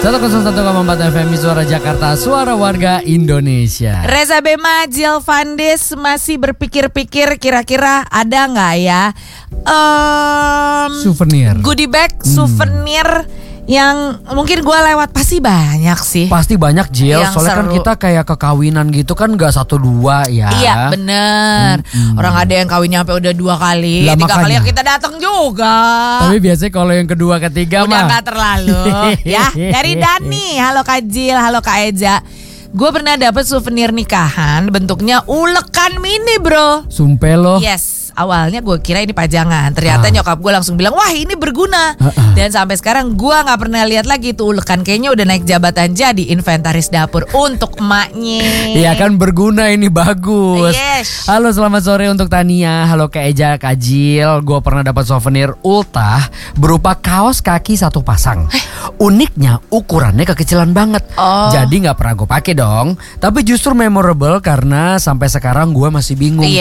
101,4 FM Suara Jakarta, suara warga Indonesia. Reza Bema, Jill Vandes masih berpikir-pikir kira-kira ada nggak ya souvenir, goodie bag, souvenir yang mungkin gue lewat. Pasti banyak sih. Pasti banyak, Jill. Yang soalnya kan seru. kita kayak ke kawinan gitu kan gak 1-2 ya. Iya bener. Orang ada yang kawinnya sampai udah 2 kali, Lah, 3 kali makanya. yang kita datang juga. Tapi biasanya kalau yang kedua ketiga Udah mah gak terlalu ya. Dari Dani, halo Kak Jill, halo Kak Eja. Gue pernah dapet souvenir nikahan bentuknya ulekan mini bro. sumpah lo. Yes, awalnya gue kira ini pajangan. Ternyata nyokap gue langsung bilang, wah ini berguna. Dan sampai sekarang gue gak pernah lihat lagi tuh ulekan. Kayaknya udah naik jabatan jadi inventaris dapur untuk emaknya. Iya kan, berguna, ini bagus. Yes. Halo, selamat sore untuk Tania. Halo Kak Eja, Kak Jill. Gue pernah dapat souvenir ultah berupa kaos kaki 1 pasang. Uniknya ukurannya kekecilan banget. Jadi gak pernah gue pakai dong. Tapi justru memorable karena sampai sekarang gue masih bingung.